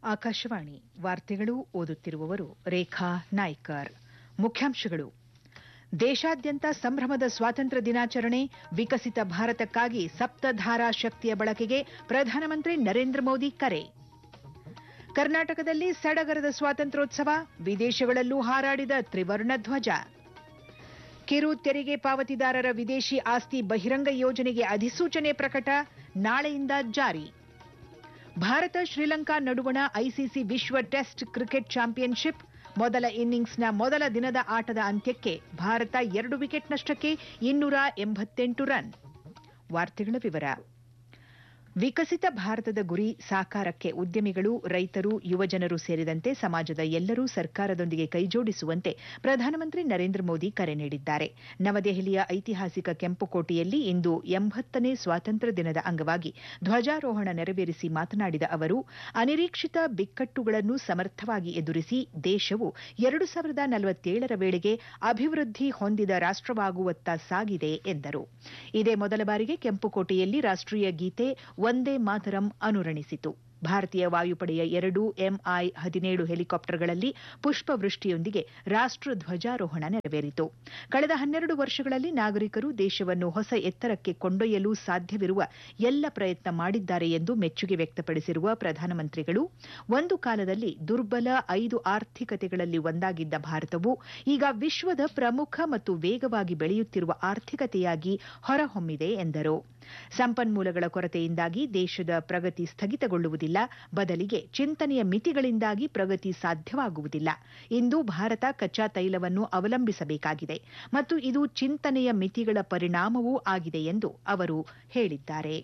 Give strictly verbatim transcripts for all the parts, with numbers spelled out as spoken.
ಆಕಾಶವಾಣಿ ವಾರ್ತೆಗಳು ಓದುತ್ತಿರುವವರು ರೇಖಾ ನಾಯ್ಕರ್. ಮುಖ್ಯಾಂಶಗಳು: ದೇಶಾದ್ಯಂತ ಸಂಭ್ರಮದ ಸ್ವಾತಂತ್ರ್ಯ ದಿನಾಚರಣೆ, ವಿಕಸಿತ ಭಾರತಕ್ಕಾಗಿ ಸಪ್ತಧಾರಾ ಶಕ್ತಿಯ ಬಳಕೆಗೆ ಪ್ರಧಾನಮಂತ್ರಿ ನರೇಂದ್ರ ಮೋದಿ ಕರೆ. ಕರ್ನಾಟಕದಲ್ಲಿ ಸಡಗರದ ಸ್ವಾತಂತ್ರ್ಯೋತ್ಸವ, ವಿದೇಶಗಳಲ್ಲೂ ಹಾರಾಡಿದ ತ್ರಿವರ್ಣ ಧ್ವಜ. ಕಿರು ತೆರಿಗೆ ಪಾವತಿದಾರರ ವಿದೇಶಿ ಆಸ್ತಿ ಬಹಿರಂಗ ಯೋಜನೆಗೆ ಅಧಿಸೂಚನೆ ಪ್ರಕಟ, ನಾಳೆಯಿಂದ ಜಾರಿ. ಭಾರತ ಶ್ರೀಲಂಕಾ ನಡುವಣ ಐಸಿಸಿ ವಿಶ್ವ ಟೆಸ್ಟ್ ಕ್ರಿಕೆಟ್ ಚಾಂಪಿಯನ್ಶಿಪ್ ಮೊದಲ ಇನ್ನಿಂಗ್ಸ್ನ ಮೊದಲ ದಿನದ ಆಟದ ಅಂತ್ಯಕ್ಕೆ ಭಾರತ ಎರಡು ವಿಕೆಟ್ ನಷ್ಟಕ್ಕೆ ಇನ್ನೂರ ಎಂಬತ್ತೆಂಟು ರನ್. ವಾರ್ತೆಗಳ ವಿವರ. ವಿಕಸಿತ ಭಾರತದ ಗುರಿ ಸಾಕಾರಕ್ಕೆ ಉದ್ಯಮಿಗಳು, ರೈತರು, ಯುವಜನರು ಸೇರಿದಂತೆ ಸಮಾಜದ ಎಲ್ಲರೂ ಸರ್ಕಾರದೊಂದಿಗೆ ಕೈಜೋಡಿಸುವಂತೆ ಪ್ರಧಾನಮಂತ್ರಿ ನರೇಂದ್ರ ಮೋದಿ ಕರೆ ನೀಡಿದ್ದಾರೆ. ನವದೆಹಲಿಯ ಐತಿಹಾಸಿಕ ಕೆಂಪುಕೋಟೆಯಲ್ಲಿ ಇಂದು ಎಂಬತ್ತನೇ ಸ್ವಾತಂತ್ರ್ಯ ದಿನದ ಅಂಗವಾಗಿ ಧ್ವಜಾರೋಹಣ ನೆರವೇರಿಸಿ ಮಾತನಾಡಿದ ಅವರು, ಅನಿರೀಕ್ಷಿತ ಬಿಕ್ಕಟ್ಟುಗಳನ್ನು ಸಮರ್ಥವಾಗಿ ಎದುರಿಸಿ ದೇಶವು ಎರಡು ಸಾವಿರದ ನಲವತ್ತೇಳರ ವೇಳೆಗೆ ಅಭಿವೃದ್ಧಿ ಹೊಂದಿದ ರಾಷ್ಟವಾಗುವತ್ತ ಸಾಗಿದೆ ಎಂದರು. ಇದೇ ಮೊದಲ ಬಾರಿಗೆ ಕೆಂಪುಕೋಟೆಯಲ್ಲಿ ರಾಷ್ಟೀಯ ಗೀತೆ ವಂದೇ ಮಾತರಂ ಅನುರಣಿಸಿತು. ಭಾರತೀಯ ವಾಯುಪಡೆಯ ಎರಡು ಎಂಐ ಹದಿನೇಳು ಹೆಲಿಕಾಪ್ಟರ್ಗಳಲ್ಲಿ ಪುಷ್ಪವೃಷ್ಟಿಯೊಂದಿಗೆ ರಾಷ್ಟ ಧ್ವಜಾರೋಹಣ ನೆರವೇರಿತು. ಕಳೆದ ಹನ್ನೆರಡು ವರ್ಷಗಳಲ್ಲಿ ನಾಗರಿಕರು ದೇಶವನ್ನು ಹೊಸ ಎತ್ತರಕ್ಕೆ ಕೊಂಡೊಯ್ಯಲು ಸಾಧ್ಯವಿರುವ ಎಲ್ಲ ಪ್ರಯತ್ನ ಮಾಡಿದ್ದಾರೆ ಎಂದು ಮೆಚ್ಚುಗೆ ವ್ಯಕ್ತಪಡಿಸಿರುವ ಪ್ರಧಾನಮಂತ್ರಿಗಳು, ಒಂದು ಕಾಲದಲ್ಲಿ ದುರ್ಬಲ ಐದು ಆರ್ಥಿಕತೆಗಳಲ್ಲಿ ಒಂದಾಗಿದ್ದ ಭಾರತವು ಈಗ ವಿಶ್ವದ ಪ್ರಮುಖ ಮತ್ತು ವೇಗವಾಗಿ ಬೆಳೆಯುತ್ತಿರುವ ಆರ್ಥಿಕತೆಯಾಗಿ ಹೊರಹೊಮ್ಮಿದೆ ಎಂದರು. ಸಂಪನ್ಮೂಲಗಳ ಕೊರತೆಯಿಂದಾಗಿ ದೇಶದ ಪ್ರಗತಿ ಸ್ಥಗಿತಗೊಳ್ಳುವುದಿಲ್ಲ, ಬದಲಿಗೆ ಚಿಂತನೆಯ ಮಿತಿಗಳಿಂದಾಗಿ ಪ್ರಗತಿ ಸಾಧ್ಯವಾಗುವುದಿಲ್ಲ. ಇಂದು ಭಾರತ ಕಚ್ಚಾ ತೈಲವನ್ನು ಅವಲಂಬಿಸಬೇಕಾಗಿದೆ ಮತ್ತು ಇದು ಚಿಂತನೆಯ ಮಿತಿಗಳ ಪರಿಣಾಮವೂ ಆಗಿದೆ ಎಂದು ಅವರು ಹೇಳಿದ್ದಾರೆ.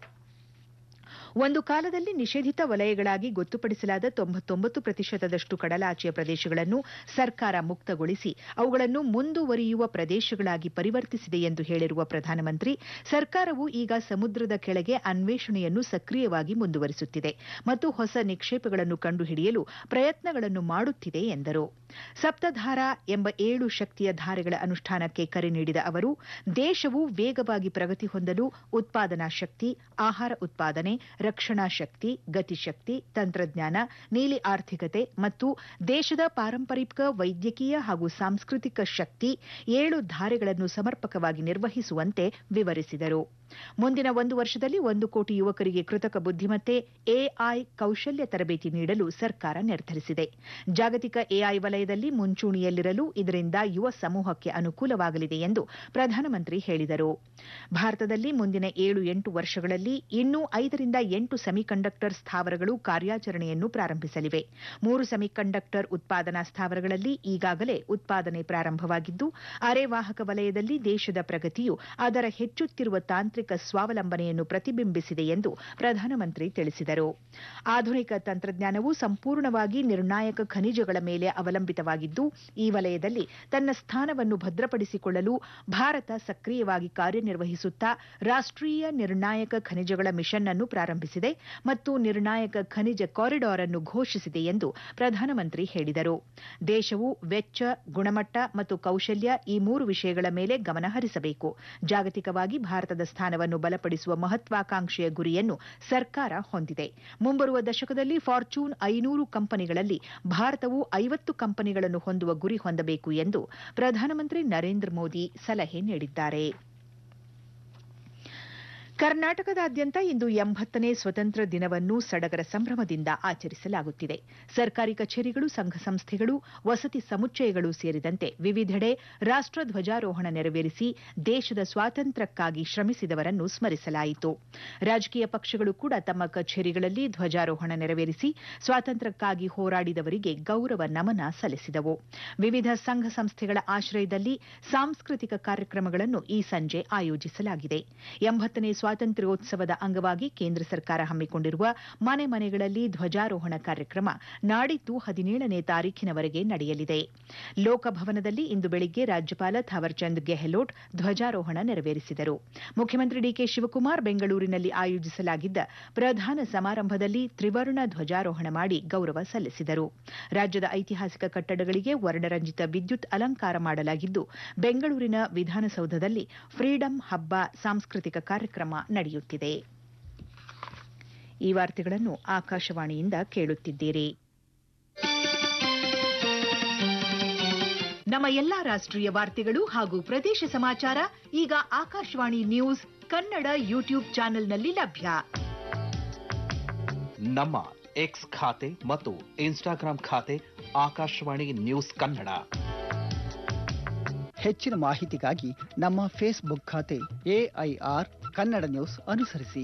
ಒಂದು ಕಾಲದಲ್ಲಿ ನಿಷೇಧಿತ ವಲಯಗಳಾಗಿ ಗೊತ್ತುಪಡಿಸಲಾದ ತೊಂಬತ್ತೊಂಬತ್ತು ಪ್ರತಿಶತದಷ್ಟು ಕಡಲಾಚೆಯ ಪ್ರದೇಶಗಳನ್ನು ಸರ್ಕಾರ ಮುಕ್ತಗೊಳಿಸಿ ಅವುಗಳನ್ನು ಮುಂದುವರಿಯುವ ಪ್ರದೇಶಗಳಾಗಿ ಪರಿವರ್ತಿಸಿದೆ ಎಂದು ಹೇಳಿರುವ ಪ್ರಧಾನಮಂತ್ರಿ, ಸರ್ಕಾರವು ಈಗ ಸಮುದ್ರದ ಕೆಳಗೆ ಅನ್ವೇಷಣೆಯನ್ನು ಸಕ್ರಿಯವಾಗಿ ಮುಂದುವರಿಸುತ್ತಿದೆ ಮತ್ತು ಹೊಸ ನಿಕ್ಷೇಪಗಳನ್ನು ಕಂಡುಹಿಡಿಯಲು ಪ್ರಯತ್ನಗಳನ್ನು ಮಾಡುತ್ತಿದೆ ಎಂದರು. ಸಪ್ತಧಾರಾ ಎಂಬ ಏಳು ಶಕ್ತಿಯ ಧಾರೆಗಳ ಅನುಷ್ಠಾನಕ್ಕೆ ಕರೆ ನೀಡಿದ ಅವರು, ದೇಶವು ವೇಗವಾಗಿ ಪ್ರಗತಿ ಹೊಂದಲು ಉತ್ಪಾದನಾ ಶಕ್ತಿ, ಆಹಾರ ಉತ್ಪಾದನೆ, ರಕ್ಷಣಾ ಶಕ್ತಿ, ಗತಿಶಕ್ತಿ, ತಂತ್ರಜ್ಞಾನ, ನೀಲಿ ಆರ್ಥಿಕತೆ ಮತ್ತು ದೇಶದ ಪಾರಂಪರಿಕ ವೈದ್ಯಕೀಯ ಹಾಗೂ ಸಾಂಸ್ಕೃತಿಕ ಶಕ್ತಿ ಏಳು ಧಾರೆಗಳನ್ನು ಸಮರ್ಪಕವಾಗಿ ನಿರ್ವಹಿಸುವಂತೆ ವಿವರಿಸಿದರು. ಮುಂದಿನ ಒಂದು ವರ್ಷದಲ್ಲಿ ಒಂದು ಕೋಟಿ ಯುವಕರಿಗೆ ಕೃತಕ ಬುದ್ದಿಮತ್ತೆ ಎಐ ಕೌಶಲ್ಯ ತರಬೇತಿ ನೀಡಲು ಸರ್ಕಾರ ನಿರ್ಧರಿಸಿದೆ. ಜಾಗತಿಕ ಎಐ ವಲಯದಲ್ಲಿ ಮುಂಚೂಣಿಯಲ್ಲಿರಲು ಇದರಿಂದ ಯುವ ಸಮೂಹಕ್ಕೆ ಅನುಕೂಲವಾಗಲಿದೆ ಎಂದು ಪ್ರಧಾನಮಂತ್ರಿ ಹೇಳಿದರು. ಭಾರತದಲ್ಲಿ ಮುಂದಿನ ಏಳು ಎಂಟು ವರ್ಷಗಳಲ್ಲಿ ಇನ್ನೂ ಐದರಿಂದ ಎಂಟು ಸೆಮಿಕಂಡಕ್ಟರ್ ಸ್ಥಾವರಗಳು ಕಾರ್ಯಾಚರಣೆಯನ್ನು ಪ್ರಾರಂಭಿಸಲಿವೆ. ಮೂರು ಸೆಮಿಕಂಡಕ್ಟರ್ ಉತ್ಪಾದನಾ ಸ್ಥಾವರಗಳಲ್ಲಿ ಈಗಾಗಲೇ ಉತ್ಪಾದನೆ ಪ್ರಾರಂಭವಾಗಿದ್ದು, ಅರೆವಾಹಕ ವಲಯದಲ್ಲಿ ದೇಶದ ಪ್ರಗತಿಯು ಅದರ ಹೆಚ್ಚುತ್ತಿರುವ ತಾಂತ್ರಿಕ ಸ್ವಾವಲಂಬನೆಯನ್ನು ಪ್ರತಿಬಿಂಬಿಸಿದೆ ಎಂದು ಪ್ರಧಾನಮಂತ್ರಿ ತಿಳಿಸಿದರು. ಆಧುನಿಕ ತಂತ್ರಜ್ಞಾನವು ಸಂಪೂರ್ಣವಾಗಿ ನಿರ್ಣಾಯಕ ಖನಿಜಗಳ ಮೇಲೆ ಅವಲಂಬಿತವಾಗಿದ್ದು, ಈ ವಲಯದಲ್ಲಿ ತನ್ನ ಸ್ಥಾನವನ್ನು ಭದ್ರಪಡಿಸಿಕೊಳ್ಳಲು ಭಾರತ ಸಕ್ರಿಯವಾಗಿ ಕಾರ್ಯನಿರ್ವಹಿಸುತ್ತಾ ರಾಷ್ಟೀಯ ನಿರ್ಣಾಯಕ ಖನಿಜಗಳ ಮಿಷನ್ ಅನ್ನು ಪ್ರಾರಂಭಿಸಿದೆ ಮತ್ತು ನಿರ್ಣಾಯಕ ಖನಿಜ ಕಾರಿಡಾರ್ ಅನ್ನು ಘೋಷಿಸಿದೆ ಎಂದು ಪ್ರಧಾನಮಂತ್ರಿ ಹೇಳಿದರು. ದೇಶವು ವೆಚ್ಚ, ಗುಣಮಟ್ಟ ಮತ್ತು ಕೌಶಲ್ಯ ಈ ಮೂರು ವಿಷಯಗಳ ಮೇಲೆ ಗಮನ ಹರಿಸಬೇಕು. ಜಾಗತಿಕವಾಗಿ ಭಾರತದ ಸ್ಥಾನವನ್ನು ಬಲಪಡಿಸುವ ಮಹತ್ವಾಕಾಂಕ್ಷೆಯ ಗುರಿಯನ್ನು ಸರ್ಕಾರ ಹೊಂದಿದೆ. ಮುಂಬರುವ ದಶಕದಲ್ಲಿ ಫಾರ್ಚೂನ್ ಐನೂರು ಕಂಪನಿಗಳಲ್ಲಿ ಭಾರತವು ಐವತ್ತು ಕಂಪನಿಗಳನ್ನು ಹೊಂದುವ ಗುರಿ ಹೊಂದಬೇಕು ಎಂದು ಪ್ರಧಾನಮಂತ್ರಿ ನರೇಂದ್ರ ಮೋದಿ ಸಲಹೆ ನೀಡಿದ್ದಾರೆ. ಕರ್ನಾಟಕದಾದ್ಯಂತ ಇಂದು ಎಂಬತ್ತನೇ ಸ್ವತಂತ್ರ ದಿನವನ್ನು ಸಡಗರ ಸಂಭ್ರಮದಿಂದ ಆಚರಿಸಲಾಗುತ್ತಿದೆ. ಸರ್ಕಾರಿ ಕಚೇರಿಗಳು, ಸಂಘ ಸಂಸ್ಥೆಗಳು, ವಸತಿ ಸಮುಚ್ಚಯಗಳು ಸೇರಿದಂತೆ ವಿವಿಧೆಡೆ ರಾಷ್ಟ ಧ್ವಜಾರೋಹಣ ನೆರವೇರಿಸಿ ದೇಶದ ಸ್ವಾತಂತ್ರ್ಯಕ್ಕಾಗಿ ಶ್ರಮಿಸಿದವರನ್ನು ಸ್ಮರಿಸಲಾಯಿತು. ರಾಜಕೀಯ ಪಕ್ಷಗಳು ಕೂಡ ತಮ್ಮ ಕಚೇರಿಗಳಲ್ಲಿ ಧ್ವಜಾರೋಹಣ ನೆರವೇರಿಸಿ ಸ್ವಾತಂತ್ರ್ಯಕ್ಕಾಗಿ ಹೋರಾಡಿದವರಿಗೆ ಗೌರವ ನಮನ ಸಲ್ಲಿಸಿದವು. ವಿವಿಧ ಸಂಘ ಸಂಸ್ಥೆಗಳ ಆಶ್ರಯದಲ್ಲಿ ಸಾಂಸ್ಕೃತಿಕ ಕಾರ್ಯಕ್ರಮಗಳನ್ನು ಈ ಸಂಜೆ ಆಯೋಜಿಸಲಾಗಿದೆ. ಎಂಬತ್ತನೇ ಸ್ವಾತಂತ್ರ್ಯೋತ್ಸವದ ಅಂಗವಾಗಿ ಕೇಂದ್ರ ಸರ್ಕಾರ ಹಮ್ಮಿಕೊಂಡಿರುವ ಮನೆ ಮನೆಗಳಲ್ಲಿ ಧ್ವಜಾರೋಹಣ ಕಾರ್ಯಕ್ರಮ ನಾಡಿದ್ದು ಹದಿನೇಳನೇ ತಾರೀಖಿನವರೆಗೆ ನಡೆಯಲಿದೆ. ಲೋಕಭವನದಲ್ಲಿ ಇಂದು ಬೆಳಿಗ್ಗೆ ರಾಜ್ಯಪಾಲ ಥಾವರ್ಚಂದ್ ಗೆಹ್ಲೋಟ್ ಧ್ವಜಾರೋಹಣ ನೆರವೇರಿಸಿದರು. ಮುಖ್ಯಮಂತ್ರಿ ಡಿಕೆ ಶಿವಕುಮಾರ್ ಬೆಂಗಳೂರಿನಲ್ಲಿ ಆಯೋಜಿಸಲಾಗಿದ್ದ ಪ್ರಧಾನ ಸಮಾರಂಭದಲ್ಲಿ ತ್ರಿವರ್ಣ ಧ್ವಜಾರೋಹಣ ಮಾಡಿ ಗೌರವ ಸಲ್ಲಿಸಿದರು. ರಾಜ್ಯದ ಐತಿಹಾಸಿಕ ಕಟ್ಟಡಗಳಿಗೆ ವರ್ಣರಂಜಿತ ವಿದ್ಯುತ್ ಅಲಂಕಾರ ಮಾಡಲಾಗಿದ್ದು, ಬೆಂಗಳೂರಿನ ವಿಧಾನಸೌಧದಲ್ಲಿ ಫ್ರೀಡಂ ಹಬ್ಬ ಸಾಂಸ್ಕೃತಿಕ ಕಾರ್ಯಕ್ರಮ ನಡೆಯುತ್ತಿದೆ. ಈ ವಾರ್ತೆಗಳನ್ನು ಆಕಾಶವಾಣಿಯಿಂದ ಕೇಳುತ್ತಿದ್ದೀರಿ. ನಮ್ಮ ಎಲ್ಲಾ ರಾಷ್ಟ್ರೀಯ ವಾರ್ತೆಗಳು ಹಾಗೂ ಪ್ರದೇಶ ಸಮಾಚಾರ ಈಗ ಆಕಾಶವಾಣಿ ನ್ಯೂಸ್ ಕನ್ನಡ ಯೂಟ್ಯೂಬ್ ಚಾನೆಲ್ನಲ್ಲಿ ಲಭ್ಯ. ನಮ್ಮ ಎಕ್ಸ್ ಖಾತೆ ಮತ್ತು ಇನ್ಸ್ಟಾಗ್ರಾಂ ಖಾತೆ ಆಕಾಶವಾಣಿ ನ್ಯೂಸ್ ಕನ್ನಡ. ಹೆಚ್ಚಿನ ಮಾಹಿತಿಗಾಗಿ ನಮ್ಮ ಫೇಸ್ಬುಕ್ ಖಾತೆ ಎಐಆರ್ ಕನ್ನಡ ನ್ಯೂಸ್ ಅನುಸರಿಸಿ.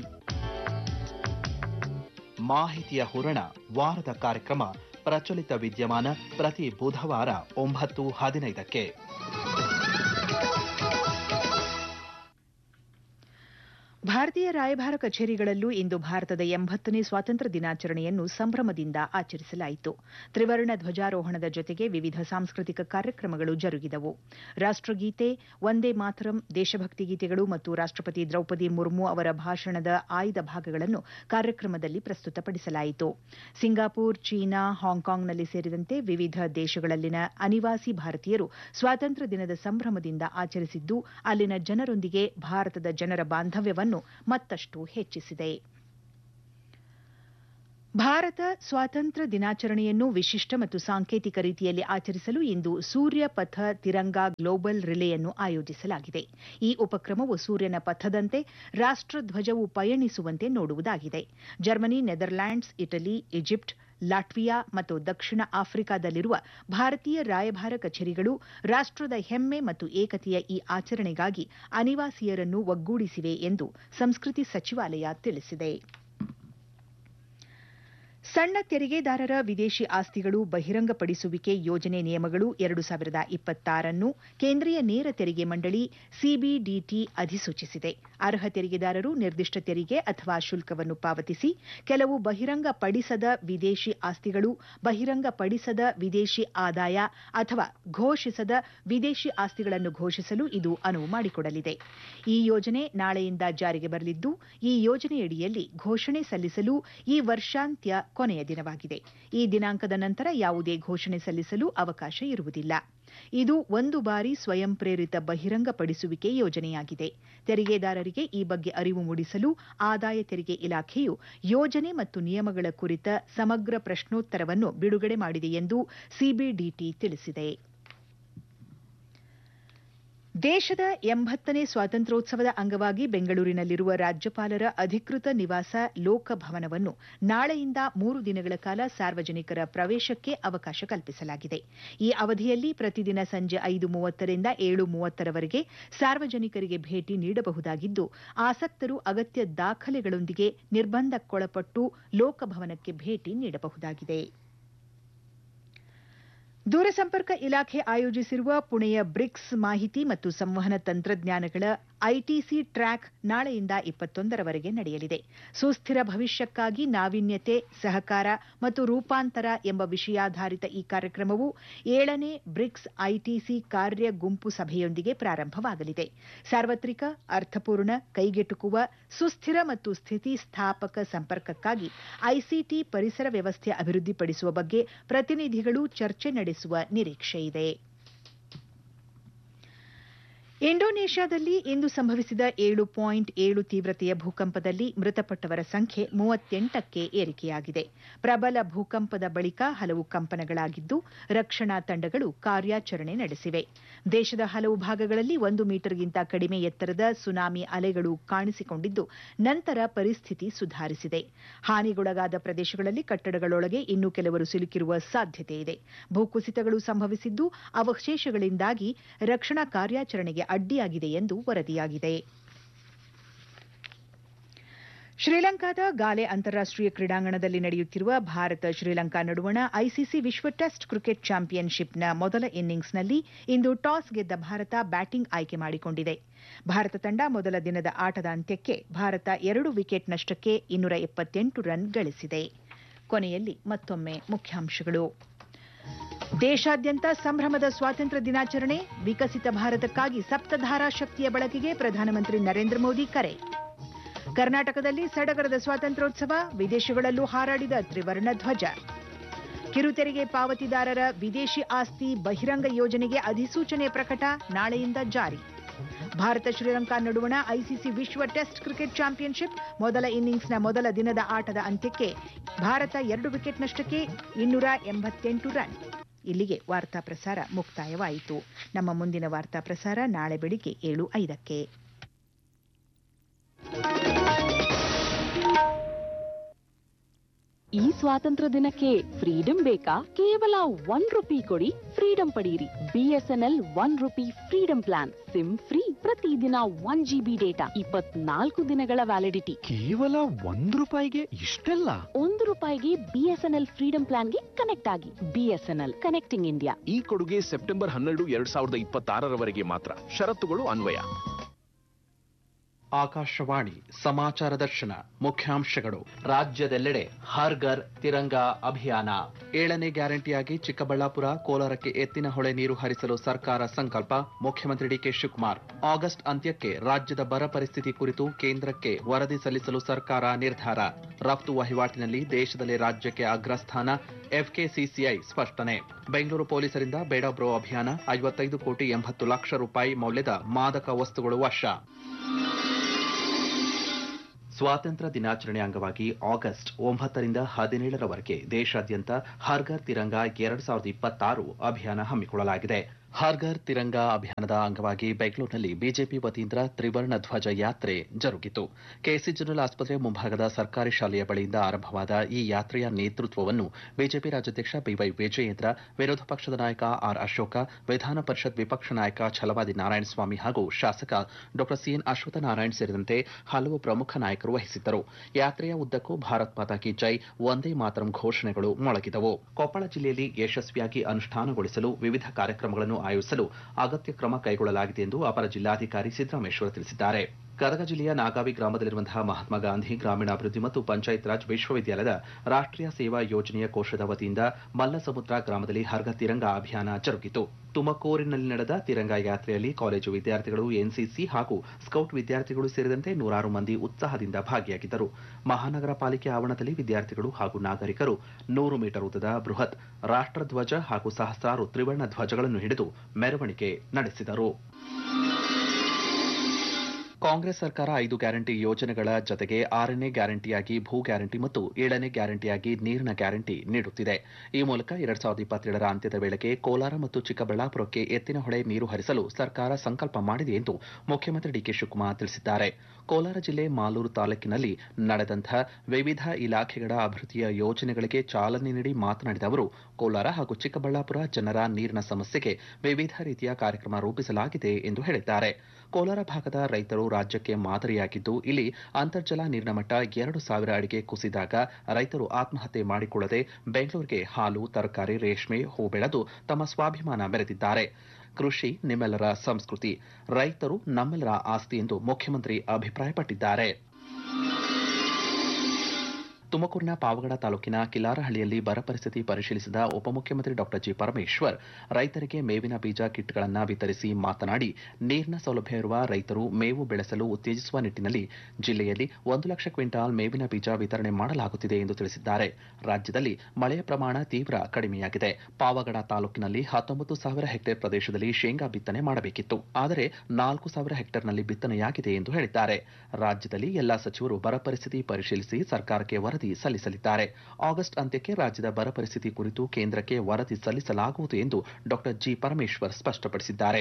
ಮಾಹಿತಿಯ ಹೂರಣ ವಾರದ ಕಾರ್ಯಕ್ರಮ ಪ್ರಚಲಿತ ವಿದ್ಯಮಾನ ಪ್ರತಿ ಬುಧವಾರ ಒಂಬತ್ತು ಹದಿನೈದಕ್ಕೆ. ಭಾರತೀಯ ರಾಯಭಾರ ಕಚೇರಿಗಳಲ್ಲೂ ಇಂದು ಭಾರತದ ಎಂಬತ್ತನೇ ಸ್ವಾತಂತ್ರ್ಯ ದಿನಾಚರಣೆಯನ್ನು ಸಂಭ್ರಮದಿಂದ ಆಚರಿಸಲಾಯಿತು. ತ್ರಿವರ್ಣ ಧ್ವಜಾರೋಹಣದ ಜೊತೆಗೆ ವಿವಿಧ ಸಾಂಸ್ಕೃತಿಕ ಕಾರ್ಯಕ್ರಮಗಳು ಜರುಗಿದವು. ರಾಷ್ಟ್ರಗೀತೆ, ವಂದೇ ಮಾತರಂ, ದೇಶಭಕ್ತಿ ಗೀತೆಗಳು ಮತ್ತು ರಾಷ್ಟ್ರಪತಿ ದ್ರೌಪದಿ ಮುರ್ಮು ಅವರ ಭಾಷಣದ ಆಯ್ದ ಭಾಗಗಳನ್ನು ಕಾರ್ಯಕ್ರಮದಲ್ಲಿ ಪ್ರಸ್ತುತಪಡಿಸಲಾಯಿತು. ಸಿಂಗಾಪುರ್, ಚೀನಾ, ಹಾಂಗ್ಕಾಂಗ್ನಲ್ಲಿ ಸೇರಿದಂತೆ ವಿವಿಧ ದೇಶಗಳಲ್ಲಿನ ಅನಿವಾಸಿ ಭಾರತೀಯರು ಸ್ವಾತಂತ್ರ್ಯ ದಿನದ ಸಂಭ್ರಮದಿಂದ ಆಚರಿಸಿದ್ದು ಅಲ್ಲಿನ ಜನರೊಂದಿಗೆ ಭಾರತದ ಜನರ ಬಾಂಧವ್ಯವನ್ನು ಮತ್ತಷ್ಟು ಹೆಚ್ಚಿಸಿದೆ. ಭಾರತ ಸ್ವಾತಂತ್ರ್ಯ ದಿನಾಚರಣೆಯನ್ನು ವಿಶಿಷ್ಟ ಮತ್ತು ಸಾಂಕೇತಿಕ ರೀತಿಯಲ್ಲಿ ಆಚರಿಸಲು ಇಂದು ಸೂರ್ಯ ಪಥ ತಿರಂಗಾ ಗ್ಲೋಬಲ್ ರಿಲೇಯನ್ನು ಆಯೋಜಿಸಲಾಗಿದೆ. ಈ ಉಪಕ್ರಮವು ಸೂರ್ಯನ ಪಥದಂತೆ ರಾಷ್ಟ್ರಧ್ವಜವು ಪಯಣಿಸುವಂತೆ ನೋಡುವುದಾಗಿದೆ. Germany, Netherlands, Italy, Egypt, Latvia ಮತ್ತು ದಕ್ಷಿಣ ಆಫ್ರಿಕಾದಲ್ಲಿರುವ ಭಾರತೀಯ ರಾಯಭಾರ ಕಚೇರಿಗಳು ರಾಷ್ಟ್ರದ ಹೆಮ್ಮೆ ಮತ್ತು ಏಕತೆಯ ಈ ಆಚರಣೆಗಾಗಿ ಅನಿವಾಸಿಯರನ್ನು ಒಗ್ಗೂಡಿಸಿವೆ ಎಂದು ಸಂಸ್ಕೃತಿ ಸಚಿವಾಲಯ ತಿಳಿಸಿದೆ. ಸಣ್ಣ ತೆರಿಗೆದಾರರ ವಿದೇಶಿ ಆಸ್ತಿಗಳು ಬಹಿರಂಗಪಡಿಸುವಿಕೆ ಯೋಜನೆ ನಿಯಮಗಳು ಎರಡು ಸಾವಿರದ ಇಪ್ಪತ್ತಾರನ್ನು ಕೇಂದ್ರೀಯ ನೇರ ತೆರಿಗೆ ಮಂಡಳಿ ಸಿಬಿಡಿಟಿ ಅಧಿಸೂಚಿಸಿದೆ. ಅರ್ಹ ತೆರಿಗೆದಾರರು ನಿರ್ದಿಷ್ಟ ತೆರಿಗೆ ಅಥವಾ ಶುಲ್ಕವನ್ನು ಪಾವತಿಸಿ ಕೆಲವು ಬಹಿರಂಗಪಡಿಸದ ವಿದೇಶಿ ಆಸ್ತಿಗಳು, ಬಹಿರಂಗಪಡಿಸದ ವಿದೇಶಿ ಆದಾಯ ಅಥವಾ ಘೋಷಿಸದ ವಿದೇಶಿ ಆಸ್ತಿಗಳನ್ನು ಘೋಷಿಸಲು ಇದು ಅನುವು ಮಾಡಿಕೊಡಲಿದೆ. ಈ ಯೋಜನೆ ನಾಳೆಯಿಂದ ಜಾರಿಗೆ ಬರಲಿದ್ದು, ಈ ಯೋಜನೆಯಡಿಯಲ್ಲಿ ಘೋಷಣೆ ಸಲ್ಲಿಸಲು ಈ ವರ್ಷಾಂತ್ಯ ಕೊನೆಯ ದಿನವಾಗಿದೆ. ಈ ದಿನಾಂಕದ ನಂತರ ಯಾವುದೇ ಘೋಷಣೆ ಸಲ್ಲಿಸಲು ಅವಕಾಶ ಇರುವುದಿಲ್ಲ. ಇದು ಒಂದು ಬಾರಿ ಸ್ವಯಂ ಪ್ರೇರಿತ ಬಹಿರಂಗಪಡಿಸುವಿಕೆ ಯೋಜನೆಯಾಗಿದೆ. ತೆರಿಗೆದಾರರಿಗೆ ಈ ಬಗ್ಗೆ ಅರಿವು ಮೂಡಿಸಲು ಆದಾಯ ತೆರಿಗೆ ಇಲಾಖೆಯು ಯೋಜನೆ ಮತ್ತು ನಿಯಮಗಳ ಕುರಿತ ಸಮಗ್ರ ಪ್ರಶ್ನೋತ್ತರವನ್ನು ಬಿಡುಗಡೆ ಮಾಡಿದೆ ಎಂದು ಸಿಬಿಡಿಟಿ ತಿಳಿಸಿದೆ. ದೇಶದ ಎಂಬತ್ತನೇ ಸ್ವಾತಂತ್ರ್ಯೋತ್ಸವದ ಅಂಗವಾಗಿ ಬೆಂಗಳೂರಿನಲ್ಲಿರುವ ರಾಜ್ಯಪಾಲರ ಅಧಿಕೃತ ನಿವಾಸ ಲೋಕಭವನವನ್ನು ನಾಳೆಯಿಂದ ಮೂರು ದಿನಗಳ ಕಾಲ ಸಾರ್ವಜನಿಕರ ಪ್ರವೇಶಕ್ಕೆ ಅವಕಾಶ ಕಲ್ಪಿಸಲಾಗಿದೆ. ಈ ಅವಧಿಯಲ್ಲಿ ಪ್ರತಿದಿನ ಸಂಜೆ ಐದು ಮೂವತ್ತರಿಂದ ಏಳು ಮೂವತ್ತರವರೆಗೆ ಸಾರ್ವಜನಿಕರಿಗೆ ಭೇಟಿ ನೀಡಬಹುದಾಗಿದ್ದು, ಆಸಕ್ತರು ಅಗತ್ಯ ದಾಖಲೆಗಳೊಂದಿಗೆ ನಿರ್ಬಂಧಕ್ಕೊಳಪಟ್ಟು ಲೋಕಭವನಕ್ಕೆ ಭೇಟಿ ನೀಡಬಹುದಾಗಿದೆ. ದೂರಸಂಪರ್ಕ ಇಲಾಖೆ ಆಯೋಜಿಸಿರುವ ಪುಣೆಯ ಬ್ರಿಕ್ಸ್ ಮಾಹಿತಿ ಮತ್ತು ಸಂವಹನ ತಂತ್ರಜ್ಞಾನಗಳ ಐಟಿಸಿ ಟ್ರ್ಯಾಕ್ ನಾಳೆಯಿಂದ ಇಪ್ಪತ್ತೊಂದರವರೆಗೆ ನಡೆಯಲಿದೆ. ಸುಸ್ಥಿರ ಭವಿಷ್ಯಕ್ಕಾಗಿ ನಾವೀನ್ಯತೆ, ಸಹಕಾರ ಮತ್ತು ರೂಪಾಂತರ ಎಂಬ ವಿಷಯಾಧಾರಿತ ಈ ಕಾರ್ಯಕ್ರಮವು ಏಳನೇ ಬ್ರಿಕ್ಸ್ ಐಟಿಸಿ ಕಾರ್ಯ ಗುಂಪು ಸಭೆಯೊಂದಿಗೆ ಪ್ರಾರಂಭವಾಗಲಿದೆ. ಸಾರ್ವತ್ರಿಕ, ಅರ್ಥಪೂರ್ಣ, ಕೈಗೆಟುಕುವ, ಸುಸ್ಥಿರ ಮತ್ತು ಸ್ಥಿತಿಸ್ಥಾಪಕ ಸಂಪರ್ಕಕ್ಕಾಗಿ ಐಸಿಟಿ ಪರಿಸರ ವ್ಯವಸ್ಥೆ ಅಭಿವೃದ್ಧಿಪಡಿಸುವ ಬಗ್ಗೆ ಪ್ರತಿನಿಧಿಗಳು ಚರ್ಚೆ ನಡೆಸುವ ನಿರೀಕ್ಷೆಯಿದೆ. ಇಂಡೋನೇಷ್ಯಾದಲ್ಲಿ ಇಂದು ಸಂಭವಿಸಿದ ಏಳು ಪಾಯಿಂಟ್ ಏಳು ತೀವ್ರತೆಯ ಭೂಕಂಪದಲ್ಲಿ ಮೃತಪಟ್ಟವರ ಸಂಖ್ಯೆ ಮೂವತ್ತೆಂಟಕ್ಕೆ ಏರಿಕೆಯಾಗಿದೆ. ಪ್ರಬಲ ಭೂಕಂಪದ ಬಳಿಕ ಹಲವು ಕಂಪನಗಳಾಗಿದ್ದು, ರಕ್ಷಣಾ ತಂಡಗಳು ಕಾರ್ಯಾಚರಣೆ ನಡೆಸಿವೆ. ದೇಶದ ಹಲವು ಭಾಗಗಳಲ್ಲಿ ಒಂದು ಮೀಟರ್ಗಿಂತ ಕಡಿಮೆ ಎತ್ತರದ ಸುನಾಮಿ ಅಲೆಗಳು ಕಾಣಿಸಿಕೊಂಡಿದ್ದು, ನಂತರ ಪರಿಸ್ಥಿತಿ ಸುಧಾರಿಸಿದೆ. ಹಾನಿಗೊಳಗಾದ ಪ್ರದೇಶಗಳಲ್ಲಿ ಕಟ್ಟಡಗಳೊಳಗೆ ಇನ್ನೂ ಕೆಲವರು ಸಿಲುಕಿರುವ ಸಾಧ್ಯತೆ ಇದೆ. ಭೂಕುಸಿತಗಳು ಸಂಭವಿಸಿದ್ದು, ಅವಶೇಷಗಳಿಂದಾಗಿ ರಕ್ಷಣಾ ಕಾರ್ಯಾಚರಣೆಗೆ ಅಡ್ಡಿಯಾಗಿದೆ ಎಂದು ವರದಿಯಾಗಿದೆ. ಶ್ರೀಲಂಕಾದ ಗಾಲೆ ಅಂತಾರಾಷ್ಟೀಯ ಕ್ರೀಡಾಂಗಣದಲ್ಲಿ ನಡೆಯುತ್ತಿರುವ ಭಾರತ ಶ್ರೀಲಂಕಾ ನಡುವಣ ಐಸಿಸಿ ವಿಶ್ವ ಟೆಸ್ಟ್ ಕ್ರಿಕೆಟ್ ಚಾಂಪಿಯನ್ಶಿಪ್ನ ಮೊದಲ ಇನ್ನಿಂಗ್ಸ್ನಲ್ಲಿ ಇಂದು ಟಾಸ್ ಗೆದ್ದ ಭಾರತ ಬ್ಯಾಟಿಂಗ್ ಆಯ್ಕೆ ಮಾಡಿಕೊಂಡಿದೆ. ಭಾರತ ತಂಡ ಮೊದಲ ದಿನದ ಆಟದ ಅಂತ್ಯಕ್ಕೆ ಭಾರತ ಎರಡು ವಿಕೆಟ್ ನಷ್ಟಕ್ಕೆ ಇನ್ನೂರ ಎಪ್ಪತ್ತೆಂಟು ರನ್ ಗಳಿಸಿದೆ. ಕೊನೆಯಲ್ಲಿ ಮತ್ತೊಮ್ಮೆ ಮುಖ್ಯಾಂಶಗಳು. ದೇಶಾದ್ಯಂತ ಸಂಭ್ರಮದ ಸ್ವಾತಂತ್ರ್ಯ ದಿನಾಚರಣೆ, ವಿಕಸಿತ ಭಾರತಕ್ಕಾಗಿ ಸಪ್ತಧಾರಾ ಶಕ್ತಿಯ ಬಳಕೆಗೆ ಪ್ರಧಾನಮಂತ್ರಿ ನರೇಂದ್ರ ಮೋದಿ ಕರೆ. ಕರ್ನಾಟಕದಲ್ಲಿ ಸಡಗರದ ಸ್ವಾತಂತ್ರ್ಯೋತ್ಸವ, ವಿದೇಶಗಳಲ್ಲೂ ಹಾರಾಡಿದ ತ್ರಿವರ್ಣ ಧ್ವಜ. ಕಿರುತೆರಿಗೆ ಪಾವತಿದಾರರ ವಿದೇಶಿ ಆಸ್ತಿ ಬಹಿರಂಗ ಯೋಜನೆಗೆ ಅಧಿಸೂಚನೆ ಪ್ರಕಟ, ನಾಳೆಯಿಂದ ಜಾರಿ. ಭಾರತ ಶ್ರೀಲಂಕಾ ನಡುವಣ ಐಸಿಸಿ ವಿಶ್ವ ಟೆಸ್ಟ್ ಕ್ರಿಕೆಟ್ ಚಾಂಪಿಯನ್ಶಿಪ್ ಮೊದಲ ಇನ್ನಿಂಗ್ಸ್ನ ಮೊದಲ ದಿನದ ಆಟದ ಅಂತ್ಯಕ್ಕೆ ಭಾರತ ಎರಡು ವಿಕೆಟ್ ನಷ್ಟಕ್ಕೆ ಇನ್ನೂರ ಎಂಬತ್ತೆಂಟು ರನ್. ಇಲ್ಲಿಗೆ ವಾರ್ತಾ ಪ್ರಸಾರ ಮುಕ್ತಾಯವಾಯಿತು. ನಮ್ಮ ಮುಂದಿನ ವಾರ್ತಾ ಪ್ರಸಾರ ನಾಳೆ ಬೆಳಿಗ್ಗೆ ಏಳು ಐದಕ್ಕೆ. ಈ ಸ್ವಾತಂತ್ರ್ಯ ದಿನಕ್ಕೆ ಫ್ರೀಡಂ ಬೇಕಾ? ಕೇವಲ ಒನ್ ರುಪಿ ಕೊಡಿ, ಫ್ರೀಡಂ ಪಡೆಯಿರಿ. BSNL one rupee freedom plan. Sim free, ಪ್ರತಿದಿನ ಒನ್ ಜಿಬಿ ಡೇಟಾ, ಇಪ್ಪತ್ನಾಲ್ಕು ದಿನಗಳ ವ್ಯಾಲಿಡಿಟಿ. ಕೇವಲ ಒಂದ್ ರೂಪಾಯಿಗೆ ಇಷ್ಟೆಲ್ಲ? ಒಂದು ರೂಪಾಯಿಗೆ ಬಿಎಸ್ಎನ್ಎಲ್ ಫ್ರೀಡಂ ಪ್ಲಾನ್ಗೆ ಕನೆಕ್ಟ್ ಆಗಿ. BSNL connecting India. ಈ ಕೊಡುಗೆ ಸೆಪ್ಟೆಂಬರ್ ಹನ್ನೆರಡು ಎರಡ್ ಸಾವಿರದ ಇಪ್ಪತ್ತಾರರವರೆಗೆ ಮಾತ್ರ. ಷರತ್ತುಗಳು ಅನ್ವಯ. ಆಕಾಶವಾಣಿ ಸಮಾಚಾರ ದರ್ಶನ. ಮುಖ್ಯಾಂಶಗಳು. ರಾಜ್ಯದೆಲ್ಲೆಡೆ ಹರ್ ಘರ್ ತಿರಂಗಾ ಅಭಿಯಾನ. ಏಳನೇ ಗ್ಯಾರಂಟಿಯಾಗಿ ಚಿಕ್ಕಬಳ್ಳಾಪುರ, ಕೋಲಾರಕ್ಕೆ ಎತ್ತಿನ ಹೊಳೆ ನೀರು ಹರಿಸಲು ಸರ್ಕಾರ ಸಂಕಲ್ಪ. ಮುಖ್ಯಮಂತ್ರಿ ಡಿಕೆ ಶಿವಕುಮಾರ್. ಆಗಸ್ಟ್ ಅಂತ್ಯಕ್ಕೆ ರಾಜ್ಯದ ಬರ ಪರಿಸ್ಥಿತಿ ಕುರಿತು ಕೇಂದ್ರಕ್ಕೆ ವರದಿ ಸಲ್ಲಿಸಲು ಸರ್ಕಾರ ನಿರ್ಧಾರ. ರಫ್ತು ವಹಿವಾಟಿನಲ್ಲಿ ದೇಶದಲ್ಲಿ ರಾಜ್ಯಕ್ಕೆ ಅಗ್ರಸ್ಥಾನ. ಎಫ್ಕೆಸಿಸಿಐ ಸ್ಪಷ್ಟನೆ. ಬೆಂಗಳೂರು ಪೊಲೀಸರಿಂದ ಬೇಡ ಬ್ರೋ ಅಭಿಯಾನ. ಐವತ್ತೈದು ಕೋಟಿ ಎಂಬತ್ತು ಲಕ್ಷ ರೂಪಾಯಿ ಮೌಲ್ಯದ ಮಾದಕ ವಸ್ತುಗಳು ವಶ. ಸ್ವಾತಂತ್ರ್ಯ ದಿನಾಚರಣೆ ಅಂಗವಾಗಿ ಆಗಸ್ಟ್ ಒಂಬತ್ತರಿಂದ ಹದಿನೇಳರವರೆಗೆ ದೇಶಾದ್ಯಂತ ಹರ್ ಘರ್ ತಿರಂಗಾ ಎರಡು ಸಾವಿರದ ಇಪ್ಪತ್ತಾರು ಅಭಿಯಾನ ಹಮ್ಮಿಕೊಳ್ಳಲಾಗಿದೆ. ಹರ್ ಘರ್ ತಿರಂಗಾ ಅಭಿಯಾನದ ಅಂಗವಾಗಿ ಬೆಂಗಳೂರಿನಲ್ಲಿ ಬಿಜೆಪಿ ವತಿಯಿಂದ ತ್ರಿವರ್ಣ ಧ್ವಜ ಯಾತ್ರೆ ಜರುಗಿತು. ಕೆಸಿ ಜನರಲ್ ಆಸ್ಪತ್ರೆ ಮುಂಭಾಗದ ಸರ್ಕಾರಿ ಶಾಲೆಯ ಬಳಿಯಿಂದ ಆರಂಭವಾದ ಈ ಯಾತ್ರೆಯ ನೇತೃತ್ವವನ್ನು ಬಿಜೆಪಿ ರಾಜ್ಯಾಧ್ಯಕ್ಷ ಬಿವೈ ವಿಜಯೇಂದ್ರ, ವಿರೋಧ ಪಕ್ಷದ ನಾಯಕ ಆರ್ ಅಶೋಕ, ವಿಧಾನ ಪರಿಷತ್ ವಿಪಕ್ಷ ನಾಯಕ ಛಲವಾದಿ ನಾರಾಯಣಸ್ವಾಮಿ ಹಾಗೂ ಶಾಸಕ ಡಾ ಸಿಎನ್ ಅಶ್ವತ್ಥ ನಾರಾಯಣ್ ಸೇರಿದಂತೆ ಹಲವು ಪ್ರಮುಖ ನಾಯಕರು ವಹಿಸಿದ್ದರು. ಯಾತ್ರೆಯ ಉದ್ದಕ್ಕೂ ಭಾರತ್ ಮಾತಾ ಕಿ ಜೈ, ವಂದೇ ಮಾತರಂ ಘೋಷಣೆಗಳು ಮೊಳಗಿದವು. ಕೊಪ್ಪಳ ಜಿಲ್ಲೆಯಲ್ಲಿ ಯಶಸ್ವಿಯಾಗಿ ಅನುಷ್ಠಾನಗೊಳಿಸಲು ವಿವಿಧ ಕಾರ್ಯಕ್ರಮಗಳನ್ನು ಆಯೋಜಿಸಲು ಅಗತ್ಯ ಕ್ರಮ ಕೈಗೊಳ್ಳಲಾಗಿದೆ ಎಂದು ಅಪರ ಜಿಲ್ಲಾಧಿಕಾರಿ ಸಿದ್ದರಾಮೇಶ್ವರ ತಿಳಿಸಿದ್ದಾರೆ. ಗದಗ ಜಿಲ್ಲೆಯ ನಾಗಾವಿ ಗ್ರಾಮದಲ್ಲಿರುವಂತಹ ಮಹಾತ್ಮ ಗಾಂಧಿ ಗ್ರಾಮೀಣಾಭಿವೃದ್ಧಿ ಮತ್ತು ಪಂಚಾಯತ್ ರಾಜ್ ವಿಶ್ವವಿದ್ಯಾಲಯದ ರಾಷ್ಟ್ರೀಯ ಸೇವಾ ಯೋಜನೆಯ ಕೋಶದ ವತಿಯಿಂದ ಮಲ್ಲಸಮುದ್ರ ಗ್ರಾಮದಲ್ಲಿ ಹರ್ ಘರ್ ತಿರಂಗಾ ಅಭಿಯಾನ ಜರುಗಿತು. ತುಮಕೂರಿನಲ್ಲಿ ನಡೆದ ತಿರಂಗಾ ಯಾತ್ರೆಯಲ್ಲಿ ಕಾಲೇಜು ವಿದ್ಯಾರ್ಥಿಗಳು, ಎನ್ಸಿಸಿ ಹಾಗೂ ಸ್ಕೌಟ್ ವಿದ್ಯಾರ್ಥಿಗಳು ಸೇರಿದಂತೆ ನೂರಾರು ಮಂದಿ ಉತ್ಸಾಹದಿಂದ ಭಾಗಿಯಾಗಿದ್ದರು. ಮಹಾನಗರ ಪಾಲಿಕೆ ಆವರಣದಲ್ಲಿ ವಿದ್ಯಾರ್ಥಿಗಳು ಹಾಗೂ ನಾಗರಿಕರು ನೂರು ಮೀಟರ್ ಉದ್ದದ ಬೃಹತ್ ರಾಷ್ಟ್ರಧ್ವಜ ಹಾಗೂ ಸಹಸ್ರಾರು ತ್ರಿವರ್ಣ ಧ್ವಜಗಳನ್ನು ಹಿಡಿದು ಮೆರವಣಿಗೆ ನಡೆಸಿದರು. ಕಾಂಗ್ರೆಸ್ ಸರ್ಕಾರ ಐದು ಗ್ಯಾರಂಟಿ ಯೋಜನೆಗಳ ಜತೆಗೆ ಆರನೇ ಗ್ಯಾರಂಟಿಯಾಗಿ ಭೂ ಗ್ಯಾರಂಟಿ ಮತ್ತು ಏಳನೇ ಗ್ಯಾರಂಟಿಯಾಗಿ ನೀರಿನ ಗ್ಯಾರಂಟಿ ನೀಡುತ್ತಿದೆ. ಈ ಮೂಲಕ ಎರಡ್ ಸಾವಿರದ ಇಪ್ಪತ್ತೇಳರ ಅಂತ್ಯದ ವೇಳೆಗೆ ಕೋಲಾರ ಮತ್ತು ಚಿಕ್ಕಬಳ್ಳಾಪುರಕ್ಕೆ ಎತ್ತಿನ ಹೊಳೆ ನೀರು ಹರಿಸಲು ಸರ್ಕಾರ ಸಂಕಲ್ಪ ಮಾಡಿದೆ ಎಂದು ಮುಖ್ಯಮಂತ್ರಿ ಡಿಕೆ ಶಿವಕುಮಾರ್ ತಿಳಿಸಿದ್ದಾರೆ. ಕೋಲಾರ ಜಿಲ್ಲೆ ಮಾಲೂರು ತಾಲೂಕಿನಲ್ಲಿ ನಡೆದಂತಹ ವಿವಿಧ ಇಲಾಖೆಗಳ ಅಭಿವೃದ್ಧಿಯ ಯೋಜನೆಗಳಿಗೆ ಚಾಲನೆ ನೀಡಿ ಮಾತನಾಡಿದ ಅವರು, ಕೋಲಾರ ಹಾಗೂ ಚಿಕ್ಕಬಳ್ಳಾಪುರ ಜನರ ನೀರಿನ ಸಮಸ್ಯೆಗೆ ವಿವಿಧ ರೀತಿಯ ಕಾರ್ಯಕ್ರಮ ರೂಪಿಸಲಾಗಿದೆ ಎಂದು ಹೇಳಿದ್ದಾರೆ. ಕೋಲಾರ ಭಾಗದ ರೈತರು ರಾಜ್ಯಕ್ಕೆ ಮಾದರಿಯಾಗಿದ್ದು, ಇಲ್ಲಿ ಅಂತರ್ಜಲ ನೀರಿನ ಮಟ್ಟ ಎರಡು ಸಾವಿರ ಅಡಿಗೆ ಕುಸಿದಾಗ ರೈತರು ಆತ್ಮಹತ್ಯೆ ಮಾಡಿಕೊಳ್ಳದೆ ಬೆಂಗಳೂರಿಗೆ ಹಾಲು, ತರಕಾರಿ, ರೇಷ್ಮೆ, ಹೂ ಬೆಳೆದು ತಮ್ಮ ಸ್ವಾಭಿಮಾನ ಮೆರೆದಿದ್ದಾರೆ. ಕೃಷಿ ನಿಮ್ಮೆಲ್ಲರ ಸಂಸ್ಕೃತಿ, ರೈತರು ನಮ್ಮೆಲ್ಲರ ಆಸ್ತಿ ಎಂದು ಮುಖ್ಯಮಂತ್ರಿ ಅಭಿಪ್ರಾಯಪಟ್ಟಿದ್ದಾರೆ. ತುಮಕೂರಿನ ಪಾವಗಡ ತಾಲೂಕಿನ ಕಿಲಾರಹಳ್ಳಿಯಲ್ಲಿ ಬರ ಪರಿಸ್ಥಿತಿ ಪರಿಶೀಲಿಸಿದ ಉಪಮುಖ್ಯಮಂತ್ರಿ ಡಾ ಜಿ ಪರಮೇಶ್ವರ್ ರೈತರಿಗೆ ಮೇವಿನ ಬೀಜ ಕಿಟ್ಗಳನ್ನು ವಿತರಿಸಿ ಮಾತನಾಡಿ, ನೀರಿನ ಸೌಲಭ್ಯ ಇರುವ ರೈತರು ಮೇವು ಬೆಳೆಸಲು ಉತ್ತೇಜಿಸುವ ನಿಟ್ಟಿನಲ್ಲಿ ಜಿಲ್ಲೆಯಲ್ಲಿ ಒಂದು ಲಕ್ಷ ಕ್ವಿಂಟಾಲ್ ಮೇವಿನ ಬೀಜ ವಿತರಣೆ ಮಾಡಲಾಗುತ್ತಿದೆ ಎಂದು ತಿಳಿಸಿದ್ದಾರೆ. ರಾಜ್ಯದಲ್ಲಿ ಮಳೆಯ ಪ್ರಮಾಣ ತೀವ್ರ ಕಡಿಮೆಯಾಗಿದೆ. ಪಾವಗಡ ತಾಲೂಕಿನಲ್ಲಿ ಹತ್ತೊಂಬತ್ತು ಸಾವಿರ ಹೆಕ್ಟೇರ್ ಪ್ರದೇಶದಲ್ಲಿ ಶೇಂಗಾ ಬಿತ್ತನೆ ಮಾಡಬೇಕಿತ್ತು, ಆದರೆ ನಾಲ್ಕು ಸಾವಿರ ಹೆಕ್ಟೇರ್ನಲ್ಲಿ ಬಿತ್ತನೆಯಾಗಿದೆ ಎಂದು ಹೇಳಿದ್ದಾರೆ. ರಾಜ್ಯದಲ್ಲಿ ಎಲ್ಲಾ ಸಚಿವರು ಬರ ಪರಿಸ್ಥಿತಿ ಪರಿಶೀಲಿಸಿ ಸರ್ಕಾರಕ್ಕೆ ವರದಿ ಸಲ್ಲಿಸಲಿದ್ದಾರೆ. ಆಗಸ್ಟ್ ಅಂತ್ಯಕ್ಕೆ ರಾಜ್ಯದ ಬರ ಪರಿಸ್ಥಿತಿ ಕುರಿತು ಕೇಂದ್ರಕ್ಕೆ ವರದಿ ಸಲ್ಲಿಸಲಾಗುವುದು ಎಂದು ಡಾ ಜಿ ಪರಮೇಶ್ವರ್ ಸ್ಪಷ್ಟಪಡಿಸಿದ್ದಾರೆ.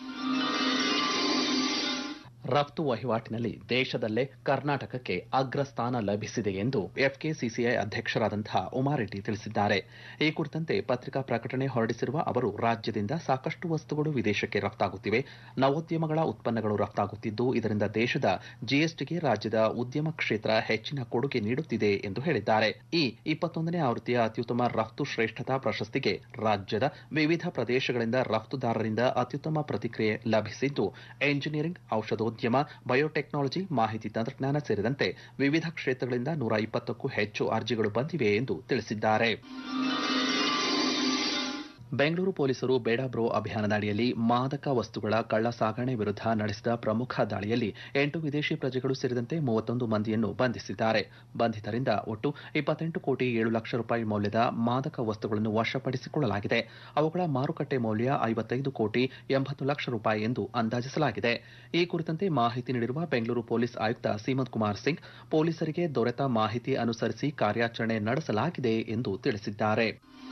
ರಫ್ತು ವಹಿವಾಟಿನಲ್ಲಿ ದೇಶದಲ್ಲೇ ಕರ್ನಾಟಕಕ್ಕೆ ಅಗ್ರಸ್ಥಾನ ಲಭಿಸಿದೆ ಎಂದು ಎಫ್ಕೆಸಿಸಿಐ ಅಧ್ಯಕ್ಷರಾದಂತಹ ಉಮಾರೆಡ್ಡಿ ತಿಳಿಸಿದ್ದಾರೆ. ಈ ಕುರಿತಂತೆ ಪತ್ರಿಕಾ ಪ್ರಕಟಣೆ ಹೊರಡಿಸಿರುವ ಅವರು, ರಾಜ್ಯದಿಂದ ಸಾಕಷ್ಟು ವಸ್ತುಗಳು ವಿದೇಶಕ್ಕೆ ರಫ್ತಾಗುತ್ತಿವೆ, ನವೋದ್ಯಮಗಳ ಉತ್ಪನ್ನಗಳು ರಫ್ತಾಗುತ್ತಿದ್ದು, ಇದರಿಂದ ದೇಶದ ಜಿಎಸ್ಟಿಗೆ ರಾಜ್ಯದ ಉದ್ಯಮ ಕ್ಷೇತ್ರ ಹೆಚ್ಚಿನ ಕೊಡುಗೆ ನೀಡುತ್ತಿದೆ ಎಂದು ಹೇಳಿದ್ದಾರೆ. ಈ ಇಪ್ಪತ್ತೊಂದನೇ ಆವೃತ್ತಿಯ ಅತ್ಯುತ್ತಮ ರಫ್ತು ಶ್ರೇಷ್ಠತಾ ಪ್ರಶಸ್ತಿಗೆ ರಾಜ್ಯದ ವಿವಿಧ ಪ್ರದೇಶಗಳಿಂದ ರಫ್ತುದಾರರಿಂದ ಅತ್ಯುತ್ತಮ ಪ್ರತಿಕ್ರಿಯೆ ಲಭಿಸಿದ್ದು, ಎಂಜಿನಿಯರಿಂಗ್, ಔಷಧೋದ್ಯಮ, ಬಯೋಟೆಕ್ನಾಲಜಿ, ಮಾಹಿತಿ ತಂತ್ರಜ್ಞಾನ ಸೇರಿದಂತೆ ವಿವಿಧ ಕ್ಷೇತ್ರಗಳಿಂದ ನೂರ ಇಪ್ಪತ್ತಕ್ಕೂ ಹೆಚ್ಚು ಅರ್ಜಿಗಳು ಬಂದಿವೆ ಎಂದು ತಿಳಿಸಿದ್ದಾರೆ. ಬೆಂಗಳೂರು ಪೊಲೀಸರು ಬೇಡ ಬ್ರೋ ಅಭಿಯಾನದ ಅಡಿಯಲ್ಲಿ ಮಾದಕ ವಸ್ತುಗಳ ಕಳ್ಳ ಸಾಗಣೆ ವಿರುದ್ಧ ನಡೆಸಿದ ಪ್ರಮುಖ ದಾಳಿಯಲ್ಲಿ ಎಂಟು ವಿದೇಶಿ ಪ್ರಜೆಗಳು ಸೇರಿದಂತೆ ಮೂವತ್ತೊಂದು ಮಂದಿಯನ್ನು ಬಂಧಿಸಿದ್ದಾರೆ. ಬಂಧಿತರಿಂದ ಒಟ್ಟು ಇಪ್ಪತ್ತೆಂಟು ಕೋಟಿ ಏಳು ಲಕ್ಷ ರೂಪಾಯಿ ಮೌಲ್ಯದ ಮಾದಕ ವಸ್ತುಗಳನ್ನು ವಶಪಡಿಸಿಕೊಳ್ಳಲಾಗಿದೆ. ಅವುಗಳ ಮಾರುಕಟ್ಟೆ ಮೌಲ್ಯ ಐವತ್ತೈದು ಕೋಟಿ ಎಂಬತ್ತು ಲಕ್ಷ ರೂಪಾಯಿ ಎಂದು ಅಂದಾಜಿಸಲಾಗಿದೆ. ಈ ಕುರಿತಂತೆ ಮಾಹಿತಿ ನೀಡಿರುವ ಬೆಂಗಳೂರು ಪೊಲೀಸ್ ಆಯುಕ್ತ ಸೀಮಂತ್ ಕುಮಾರ್ ಸಿಂಗ್, ಪೊಲೀಸರಿಗೆ ದೊರೆತ ಮಾಹಿತಿ ಅನುಸರಿಸಿ ಕಾರ್ಯಾಚರಣೆ ನಡೆಸಲಾಗಿದೆ ಎಂದು ತಿಳಿಸಿದ್ದಾರೆ.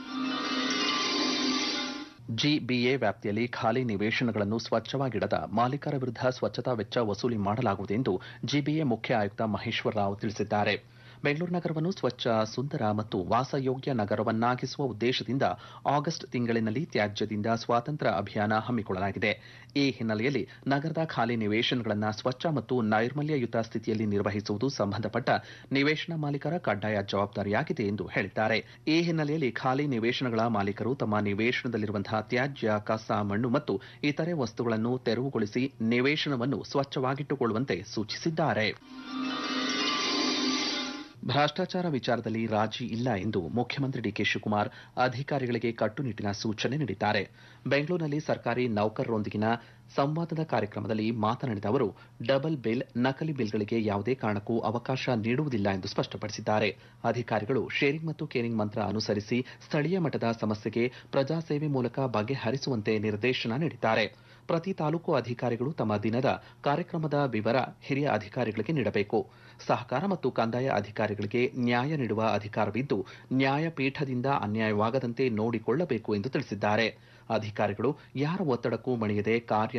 ಜಿಬಿಎ ವ್ಯಾಪ್ತಿಯಲ್ಲಿ ಖಾಲಿ ನಿವೇಶನಗಳನ್ನು ಸ್ವಚ್ಛವಾಗಿಡದ ಮಾಲೀಕರ ವಿರುದ್ಧ ಸ್ವಚ್ಛತಾ ವೆಚ್ಚ ವಸೂಲಿ ಮಾಡಲಾಗುವುದು ಎಂದು ಜಿಬಿಎ ಮುಖ್ಯ ಆಯುಕ್ತ ಮಹೇಶ್ವರ ರಾವ್ ತಿಳಿಸಿದ್ದಾರೆ. ಬೆಂಗಳೂರು ನಗರವನ್ನು ಸ್ವಚ್ಛ, ಸುಂದರ ಮತ್ತು ವಾಸಯೋಗ್ಯ ನಗರವನ್ನಾಗಿಸುವ ಉದ್ದೇಶದಿಂದ ಆಗಸ್ಟ್ ತಿಂಗಳಿನಲ್ಲಿ ತ್ಯಾಜ್ಯದಿಂದ ಸ್ವಾತಂತ್ರ್ಯ ಅಭಿಯಾನ ಹಮ್ಮಿಕೊಳ್ಳಲಾಗಿದೆ. ಈ ಹಿನ್ನೆಲೆಯಲ್ಲಿ ನಗರದ ಖಾಲಿ ನಿವೇಶನಗಳನ್ನು ಸ್ವಚ್ಛ ಮತ್ತು ನೈರ್ಮಲ್ಯಯುತ ಸ್ಥಿತಿಯಲ್ಲಿ ನಿರ್ವಹಿಸುವುದು ಸಂಬಂಧಪಟ್ಟ ನಿವೇಶನ ಮಾಲೀಕರ ಕಡ್ಡಾಯ ಜವಾಬ್ದಾರಿಯಾಗಿದೆ ಎಂದು ಹೇಳಿದ್ದಾರೆ. ಈ ಹಿನ್ನೆಲೆಯಲ್ಲಿ ಖಾಲಿ ನಿವೇಶನಗಳ ಮಾಲೀಕರು ತಮ್ಮ ನಿವೇಶನದಲ್ಲಿರುವಂತಹ ತ್ಯಾಜ್ಯ, ಕಸ, ಮಣ್ಣು ಮತ್ತು ಇತರೆ ವಸ್ತುಗಳನ್ನು ತೆರವುಗೊಳಿಸಿ ನಿವೇಶನವನ್ನು ಸ್ವಚ್ಛವಾಗಿಟ್ಟುಕೊಳ್ಳುವಂತೆ ಸೂಚಿಸಿದ್ದಾರೆ. ಭ್ರಷ್ಟಾಚಾರ ವಿಚಾರದಲ್ಲಿ ರಾಜಿ ಇಲ್ಲ ಎಂದು ಮುಖ್ಯಮಂತ್ರಿ ಡಿಕೆ ಶಿವಕುಮಾರ್ ಅಧಿಕಾರಿಗಳಿಗೆ ಕಟ್ಟುನಿಟ್ಟಿನ ಸೂಚನೆ ನೀಡಿದ್ದಾರೆ. ಬೆಂಗಳೂರಿನಲ್ಲಿ ಸರ್ಕಾರಿ ನೌಕರರೊಂದಿಗಿನ ಸಂವಾದದ ಕಾರ್ಯಕ್ರಮದಲ್ಲಿ ಮಾತನಾಡಿದ ಅವರು, ಡಬಲ್ ಬಿಲ್, ನಕಲಿ ಬಿಲ್ಗಳಿಗೆ ಯಾವುದೇ ಕಾರಣಕ್ಕೂ ಅವಕಾಶ ನೀಡುವುದಿಲ್ಲ ಎಂದು ಸ್ಪಷ್ಟಪಡಿಸಿದ್ದಾರೆ. ಅಧಿಕಾರಿಗಳು ಶೇರಿಂಗ್ ಮತ್ತು ಕೇರಿಂಗ್ ಮಂತ್ರ ಅನುಸರಿಸಿ ಸ್ಥಳೀಯ ಮಟ್ಟದ ಸಮಸ್ಯೆಗೆ ಪ್ರಜಾಸೇವೆ ಮೂಲಕ ಬಗೆಹರಿಸುವಂತೆ ನಿರ್ದೇಶನ ನೀಡಿದ್ದಾರೆ. ಪ್ರತಿ ತಾಲೂಕು ಅಧಿಕಾರಿಗಳು ತಮ್ಮ ದಿನದ ಕಾರ್ಯಕ್ರಮದ ವಿವರ ಹಿರಿಯ ಅಧಿಕಾರಿಗಳಿಗೆ ನೀಡಬೇಕು. ಸಹಕಾರ ಮತ್ತು ಕಂದಾಯ ಅಧಿಕಾರಿಗಳಿಗೆ ನ್ಯಾಯ ನೀಡುವ ಅಧಿಕಾರವಿದ್ದು, ನ್ಯಾಯಪೀಠದಿಂದ ಅನ್ಯಾಯವಾಗದಂತೆ ನೋಡಿಕೊಳ್ಳಬೇಕು ಎಂದು ತಿಳಿಸಿದ್ದಾರೆ. ಅಧಿಕಾರಿಗಳು ಯಾರ ಒತ್ತಡಕ್ಕೂ ಮಣಿಯದೆ ಕಾರ್ಯ